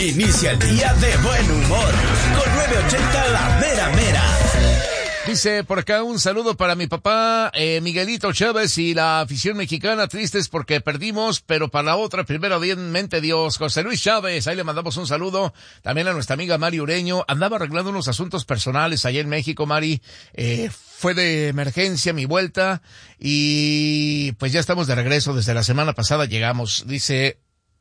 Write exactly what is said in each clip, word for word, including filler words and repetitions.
Inicia el día de buen humor con nueve ochenta La Mera Mera. Dice por acá un saludo para mi papá, eh, Miguelito Chávez y la afición mexicana, tristes porque perdimos, pero para la otra, primero bien mente Dios. José Luis Chávez, ahí le mandamos un saludo. También a nuestra amiga Mari Ureño, andaba arreglando unos asuntos personales allá en México, Mari. Eh, fue de emergencia mi vuelta y pues ya estamos de regreso, desde la semana pasada llegamos. Dice,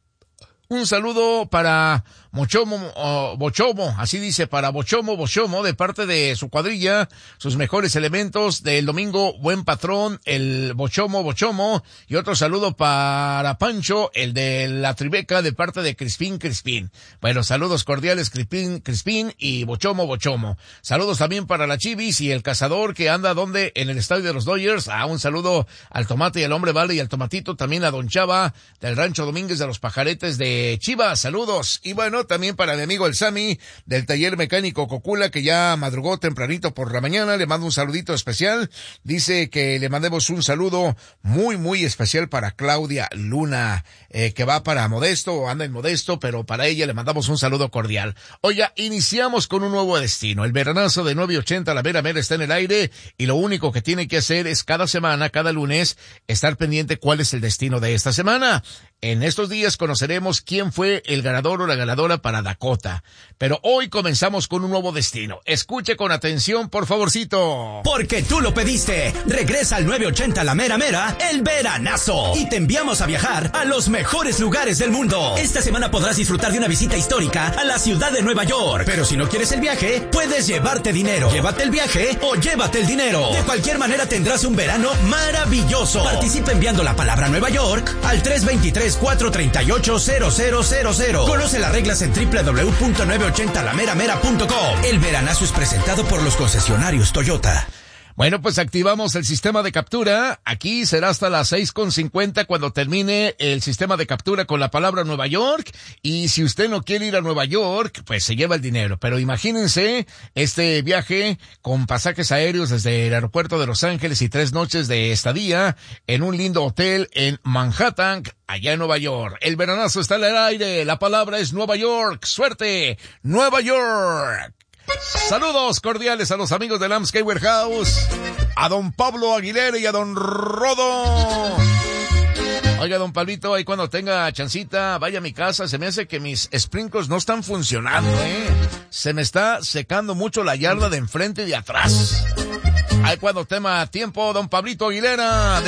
un saludo para Mochomo, oh, Bochomo, así dice, para Bochomo, Bochomo, de parte de su cuadrilla, sus mejores elementos del domingo, Buen Patrón, el Bochomo, Bochomo, y otro saludo para Pancho, el de la Tribeca, de parte de Crispín, Crispín. Bueno, saludos cordiales, Crispín, Crispín y Bochomo, Bochomo. Saludos también para la Chivis y el Cazador, que anda donde, en el estadio de los Dodgers. Ah, un saludo al Tomate y al Hombre Vale y al Tomatito, también a Don Chava, del Rancho Domínguez de los Pajaretes de Chivas, saludos. Y bueno, también para mi amigo el Sammy del taller mecánico Cocula, que ya madrugó tempranito por la mañana, le mando un saludito especial. Dice que le mandemos un saludo muy muy especial para Claudia Luna, eh, que va para Modesto, anda en Modesto, pero para ella le mandamos un saludo cordial. Oiga, iniciamos con un nuevo destino. El veranazo de nueve ochenta La Mera Mera está en el aire y lo único que tiene que hacer es cada semana, cada lunes, estar pendiente cuál es el destino de esta semana. En estos días conoceremos quién fue el ganador o la ganadora para Dakota. Pero hoy comenzamos con un nuevo destino. Escuche con atención, por favorcito. Porque tú lo pediste. Regresa al nueve ochenta La Mera Mera, el veranazo. Y te enviamos a viajar a los mejores lugares del mundo. Esta semana podrás disfrutar de una visita histórica a la ciudad de Nueva York. Pero si no quieres el viaje, puedes llevarte dinero. Llévate el viaje o llévate el dinero. De cualquier manera tendrás un verano maravilloso. Participa enviando la palabra Nueva York al tres dos tres, cuatro tres ocho, cero cero cero cero. Conoce las reglas en doble u doble u doble u punto nueve ochenta la mera mera punto com. El veranazo es presentado por los concesionarios Toyota. Bueno, pues activamos el sistema de captura. Aquí será hasta las seis con cincuenta cuando termine el sistema de captura con la palabra Nueva York. Y si usted no quiere ir a Nueva York, pues se lleva el dinero. Pero imagínense este viaje con pasajes aéreos desde el aeropuerto de Los Ángeles y tres noches de estadía en un lindo hotel en Manhattan, allá en Nueva York. El veranazo está en el aire. La palabra es Nueva York. ¡Suerte! ¡Nueva York! Saludos cordiales a los amigos del Amsky Warehouse, a don Pablo Aguilera y a don Rodo. Oiga, don Pablito, ahí cuando tenga chancita, vaya a mi casa. Se me hace que mis sprinkles no están funcionando, ¿eh? Se me está secando mucho la yarda de enfrente y de atrás. Ahí cuando tenga tiempo, don Pablito Aguilera.